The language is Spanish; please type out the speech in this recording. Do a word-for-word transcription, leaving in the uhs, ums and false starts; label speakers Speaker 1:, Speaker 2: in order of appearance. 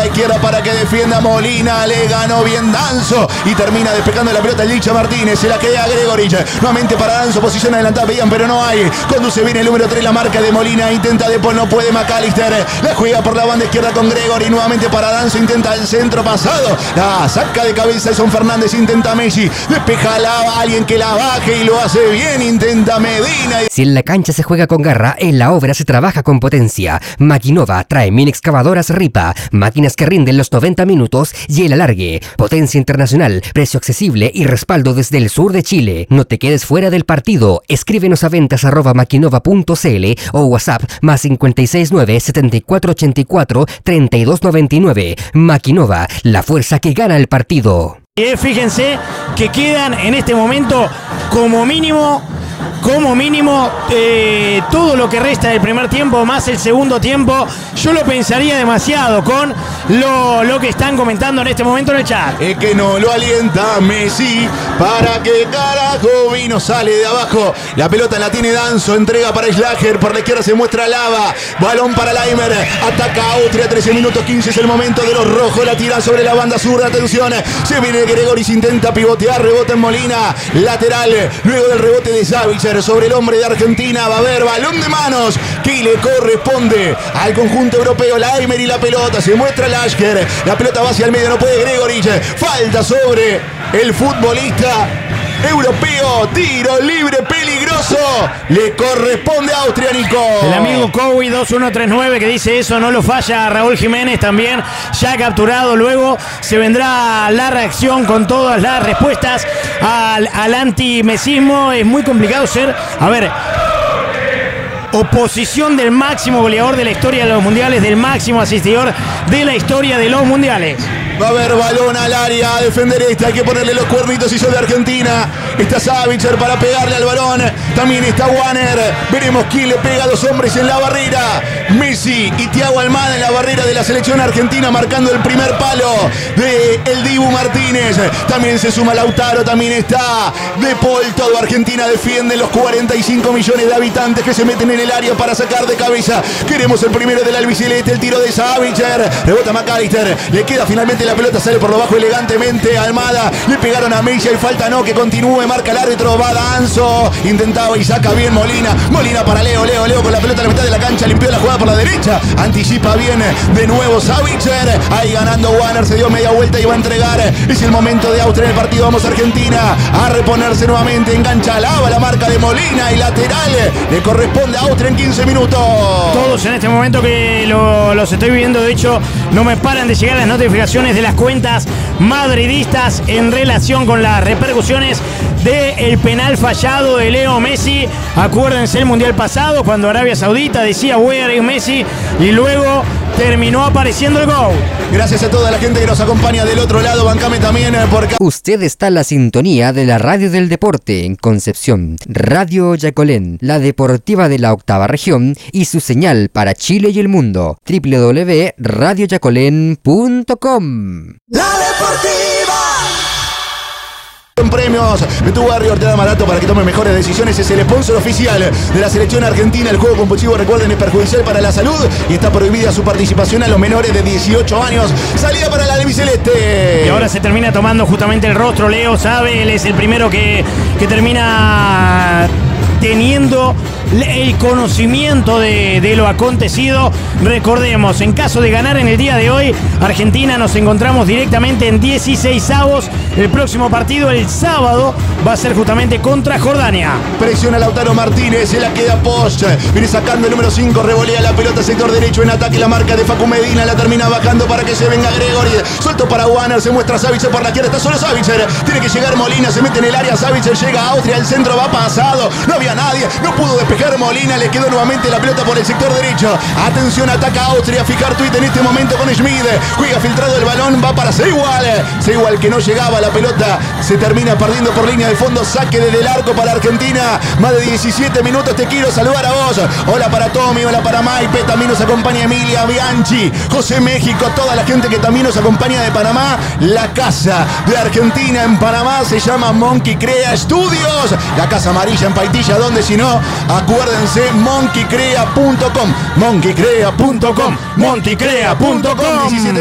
Speaker 1: izquierda para que defienda Molina. Le ganó bien Danzo y termina despejando la pelota el Licha Martínez. Se la queda a Gregorich. Nuevamente para Danzo. Posición adelantada. Veían, pero no hay. Conduce bien el número tres. La marca de Molina. Intenta después. No puede McAllister. La juega por la banda izquierda con Gregorich. Nuevamente para Danzo. Intenta el centro pasado. La saca de cabeza Edson Fernández. Intenta Messi. Despeja a alguien que la baje y lo hace bien. Intenta Medina.
Speaker 2: Si en la cancha se juega con garra, en la obra se trabaja con potencia. Maquinova trae mini excavadoras Ripa, máquinas que rinden los noventa minutos y el alargue. Potencia internacional, precio accesible y respaldo desde el sur de Chile. No te quedes fuera del partido. Escríbenos a ventas arroba maquinova punto cl o WhatsApp más cinco seis nueve, siete cuatro ocho cuatro, tres dos nueve nueve. Maquinova, la fuerza que gana el partido.
Speaker 3: Fíjense que quedan en este momento como mínimo Como mínimo eh, todo lo que resta del primer tiempo más el segundo tiempo. Yo lo pensaría demasiado con lo, lo que están comentando en este momento en el chat.
Speaker 1: Es que no lo alienta Messi. ¿Para qué carajo vino? Sale de abajo. La pelota la tiene Danzo. Entrega para Schlager. Por la izquierda se muestra Lava. Balón para Laimer. Ataca Austria. trece minutos quince es el momento de los rojos. La tira sobre la banda sur. Atención. Se viene Gregorich. Intenta pivotear. Rebota en Molina. Lateral. Luego del rebote de Savic sobre el hombre de Argentina. Va a haber balón de manos que le corresponde al conjunto europeo. Laimer y la pelota. Se muestra Lasker. La pelota va hacia el medio. No puede Gregorich. Falta sobre el futbolista europeo. Tiro libre peligroso. Le corresponde a Austria, Nico.
Speaker 3: El amigo Cowie dos uno tres nueve que dice eso no lo falla. Raúl Jiménez también ya capturado. Luego se vendrá la reacción con todas las respuestas al, al antimesismo. Es muy complicado ser, a ver, oposición del máximo goleador de la historia de los mundiales, del máximo asistidor de la historia de los mundiales.
Speaker 1: Va a haber balón al área, a defender este, hay que ponerle los cuernitos y son de Argentina. Está Savitzer para pegarle al balón, también está Wanner. Veremos quién le pega a dos hombres en la barrera. Messi y Thiago Almada en la barrera de la selección argentina, marcando el primer palo de el Dibu Martínez. También se suma Lautaro, también está De Paul. Todo Argentina defiende los cuarenta y cinco millones de habitantes que se meten en el área para sacar de cabeza. Queremos el primero del albiceleste, el tiro de Savitzer. Rebota McAllister, le queda finalmente la pelota, sale por lo bajo elegantemente Almada. Le pegaron a Messi, hay falta, no, que continúe, marca el árbitro. Va Danzo, intentaba y saca bien Molina. Molina para Leo, Leo, Leo con la pelota a la mitad de la cancha, limpió la jugada por la derecha, anticipa bien de nuevo Savitzer. Ahí ganando Wanner, se dio media vuelta y va a entregar. Es el momento de Austria en el partido. Vamos Argentina a reponerse nuevamente. Engancha Lava, la marca de Molina y lateral. Le corresponde a Austria en quince minutos.
Speaker 3: Todos en este momento que lo, los estoy viendo, de hecho no me paran de llegar las notificaciones de las cuentas madridistas en relación con las repercusiones del penal fallado de Leo Messi. Acuérdense el mundial pasado cuando Arabia Saudita decía where is Messi y luego terminó apareciendo el gol.
Speaker 1: Gracias a toda la gente que nos acompaña del otro lado. Bancame también porque
Speaker 2: usted está en la sintonía de la radio del deporte en Concepción. Radio Yacolén, la deportiva de la octava región y su señal para Chile y el mundo. doble u doble u doble u punto radio yacolén punto com.
Speaker 1: La deportiva. En premios de tu barrio, Hortelano Barato, para que tome mejores decisiones. Es el sponsor oficial de la selección argentina. El juego compulsivo, recuerden, es perjudicial para la salud y está prohibida su participación a los menores de dieciocho años. Salida para la albiceleste.
Speaker 3: Y ahora se termina tomando justamente el rostro. Leo sabe, él es el primero que, que termina teniendo el conocimiento de, de lo acontecido. Recordemos, en caso de ganar en el día de hoy, Argentina, nos encontramos directamente en dieciseisavos. El próximo partido, el sábado, va a ser justamente contra Jordania.
Speaker 1: Presiona Lautaro Martínez, se la queda Post. Viene sacando el número cinco, revolea la pelota, sector derecho en ataque, la marca de Facu Medina, la termina bajando para que se venga Gregori. Suelto para Wanner, se muestra Savitzer por la izquierda, está solo Savitzer. Tiene que llegar Molina, se mete en el área, Savitzer llega a Austria, el centro va pasado, no había nadie, no pudo despejar Molina, le quedó nuevamente la pelota por el sector derecho. Atención, ataca Austria, fijar tuit en este momento con Schmid. Juega filtrado el balón, va para Seiwal. Seiwal que no llegaba, la pelota se termina perdiendo por línea de fondo. Saque desde el arco para Argentina. Más de diecisiete minutos, te quiero saludar a vos. Hola para Tommy, hola para Maipe, también nos acompaña Emilia Bianchi, José México, toda la gente que también nos acompaña de Panamá. La casa de Argentina en Panamá se llama Monkey Crea Studios. La casa amarilla en Paitilla, donde si no, acuérdense, monkey crea punto com, monkey crea punto com, monkey crea punto com.